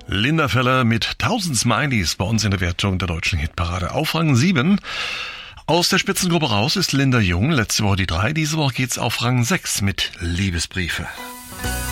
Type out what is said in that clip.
Linda Feller mit 1000 Smileys bei uns in der Wertung der deutschen Hitparade. Auf Rang 7. Aus der Spitzengruppe raus ist Linda Jung. Letzte Woche die 3. Diese Woche geht's auf Rang 6 mit Liebesbriefe.